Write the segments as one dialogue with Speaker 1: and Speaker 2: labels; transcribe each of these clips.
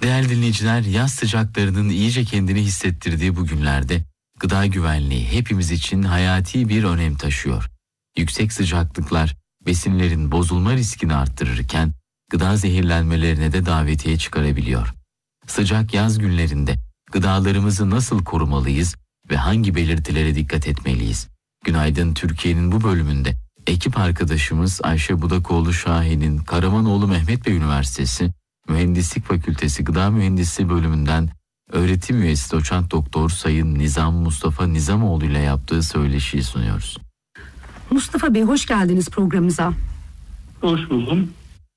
Speaker 1: Değerli dinleyiciler, yaz sıcaklarının iyice kendini hissettirdiği bu günlerde gıda güvenliği hepimiz için hayati bir önem taşıyor. Yüksek sıcaklıklar besinlerin bozulma riskini arttırırken gıda zehirlenmelerine de davetiye çıkarabiliyor. Sıcak yaz günlerinde gıdalarımızı nasıl korumalıyız ve hangi belirtilere dikkat etmeliyiz? Günaydın Türkiye'nin bu bölümünde ekip arkadaşımız Ayşe Budakoğlu Şahin'in Karamanoğlu Mehmet Bey Üniversitesi Mühendislik Fakültesi Gıda Mühendisliği bölümünden öğretim üyesi doçent doktor Sayın Nizam Mustafa Nizamoğlu ile yaptığı söyleşiyi sunuyoruz.
Speaker 2: Mustafa Bey, hoş geldiniz programımıza.
Speaker 3: Hoş buldum.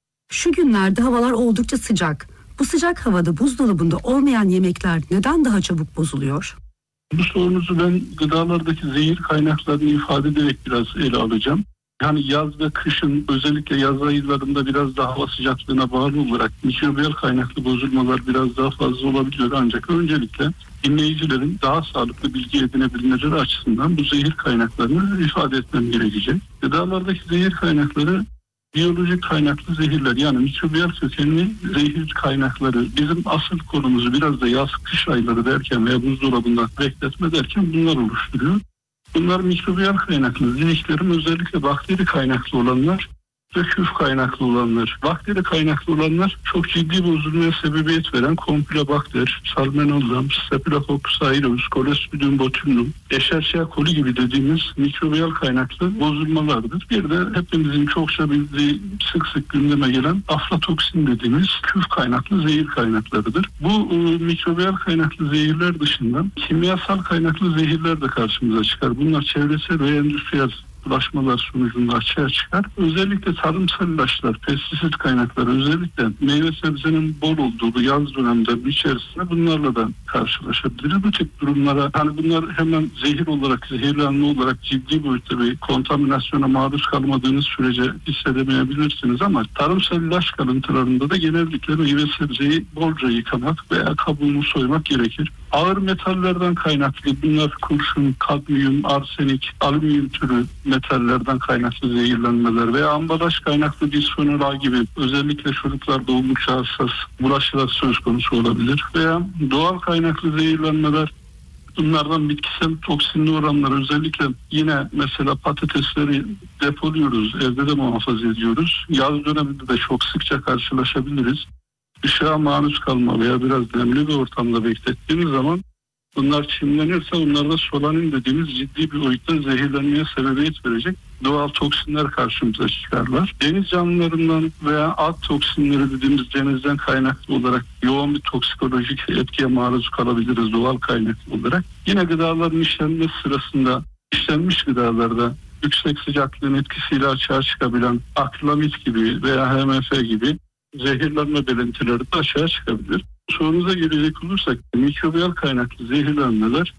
Speaker 2: Şu günlerde havalar oldukça sıcak. Bu sıcak havada buzdolabında olmayan yemekler neden daha çabuk bozuluyor?
Speaker 3: Bu sorunuzu ben gıdalardaki zehir kaynaklarını ifade ederek biraz ele alacağım. Yani yaz ve kışın, özellikle yaz aylarında biraz daha hava sıcaklığına bağlı olarak mikrobiyal kaynaklı bozulmalar biraz daha fazla olabiliyor. Ancak öncelikle dinleyicilerin daha sağlıklı bilgi edinebilmeleri açısından bu zehir kaynaklarını ifade etmem gerekecek. Gıdalardaki zehir kaynakları biyolojik kaynaklı zehirler, yani mikrobiyal kökenli zehir kaynakları. Bizim asıl konumuzu biraz da yaz-kış ayları derken veya buzdolabında bekletme derken bunlar oluşturuyor. Bunlar mikrobiyal kaynaklı zehirlerin özellikle bakteri kaynaklı olanlar ve küf kaynaklı olanlar. Bakteri kaynaklı olanlar çok ciddi bozulmaya sebebiyet veren Campylobacter, Salmonella, Staphylococcus aureus, Clostridium botulinum, Escherichia coli gibi dediğimiz mikrobiyal kaynaklı bozulmalardır. Bir de hepimizin çokça bildiği, sık sık gündeme gelen aflatoksin dediğimiz küf kaynaklı zehir kaynaklarıdır. Bu mikrobiyal kaynaklı zehirler dışında kimyasal kaynaklı zehirler de karşımıza çıkar. Bunlar çevresel ve endüstriyel bulaşmalar sonucunda açığa çıkar. Özellikle tarımsal ilaçlar, pestisit kaynakları, özellikle meyve sebzenin bol olduğu bu yaz dönemlerinin içerisinde bunlarla da karşılaşabiliriz. Bu tip durumlara, hani bunlar hemen zehir olarak, zehirlenme olarak ciddi boyutta bir kontaminasyona maruz kalmadığınız sürece hissedemeyebilirsiniz ama tarımsal ilaç kalıntılarında da genellikle meyve sebzeyi bolca yıkamak veya kabuğunu soymak gerekir. Ağır metallerden kaynaklı, bunlar kurşun, kadmiyum, arsenik, alüminyum türü metallerden kaynaklı zehirlenmeler veya ambalaj kaynaklı bisfenol A gibi özellikle çocuklarda oldukça hassas bulaşılar söz konusu olabilir. Veya doğal kaynaklı zehirlenmeler, bunlardan bitkisel toksinli oranlar, özellikle yine mesela patatesleri depoluyoruz, evde de muhafaza ediyoruz. Yaz döneminde de çok sıkça karşılaşabiliriz. Işığa maruz kalma veya biraz nemli bir ortamda beklettiğimiz zaman bunlar çimlenirse onlarda solanin dediğimiz ciddi bir boyutta zehirlenmeye sebebiyet verecek doğal toksinler karşımıza çıkarlar. Deniz canlılarından veya alt toksinleri dediğimiz denizden kaynaklı olarak yoğun bir toksikolojik etkiye maruz kalabiliriz doğal kaynaklı olarak. Yine gıdaların işlenmesi sırasında işlenmiş gıdalarda yüksek sıcaklığın etkisiyle açığa çıkabilen akrilamit gibi veya HMF gibi zehirlenme belirtileri de aşağı çıkabilir. Sorunuza gelecek olursak mikrobiyal kaynaklı zehirlenmeler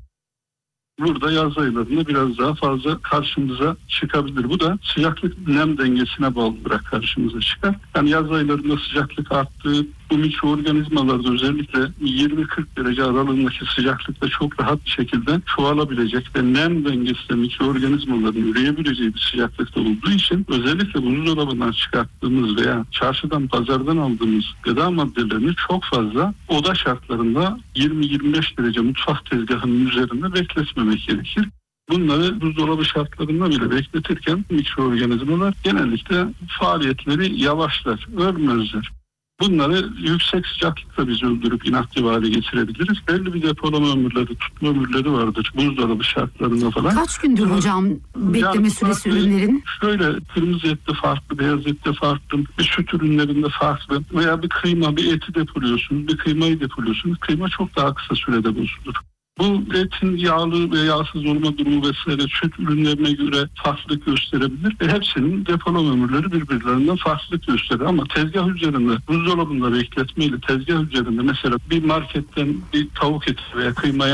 Speaker 3: burada yaz aylarında biraz daha fazla karşımıza çıkabilir. Bu da sıcaklık nem dengesine bağlı olarak karşımıza çıkar. Yani yaz aylarında sıcaklık arttığı, bu mikroorganizmalarda özellikle 20-40 derece aralığındaki sıcaklıkta çok rahat bir şekilde çoğalabilecek ve nem dengesinde mikroorganizmaların üreyebileceği bir sıcaklıkta olduğu için özellikle buzdolabından çıkarttığımız veya çarşıdan, pazardan aldığımız gıda maddelerini çok fazla oda şartlarında 20-25 derece mutfak tezgahının üzerinde bekletmemek gerekir. Bunları buzdolabı şartlarında bile bekletirken mikroorganizmalar genellikle faaliyetleri yavaşlar, ölmezler. Bunları yüksek sıcaklıkta biz öldürüp inaktif hale getirebiliriz. Belli bir depolama ömürleri, tutma ömürleri vardır buzdolabı şartlarında falan.
Speaker 2: Kaç gündür hocam bekleme süresi ürünlerin?
Speaker 3: Şöyle, kırmızı ette farklı, beyaz ette farklı, bir süt ürünlerinde farklı veya bir kıyma, bir eti depoluyorsunuz, bir kıymayı depoluyorsunuz. Kıyma çok daha kısa sürede bozulur. Bu etin yağlı ve yağsız olma durumu vesaire süt ürünlerine göre farklılık gösterebilir. Hepsinin depolama ömürleri birbirlerinden farklılık gösterir. Ama tezgah üzerinde, buzdolabında bekletmeyle tezgah üzerinde mesela bir marketten bir tavuk eti veya kıymaya